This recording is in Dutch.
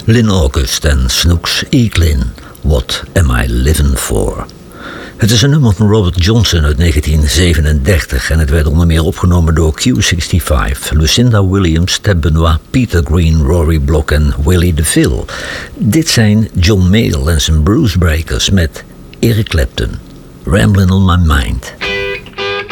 Lynn August en Snooks Eaglin, What Am I Living For? Het is een nummer van Robert Johnson uit 1937 en het werd onder meer opgenomen door Q65, Lucinda Williams, Ted Benoit, Peter Green, Rory Block en Willie DeVille. Dit zijn John Mayall en zijn Blues Breakers met Eric Clapton, Ramblin' on My Mind.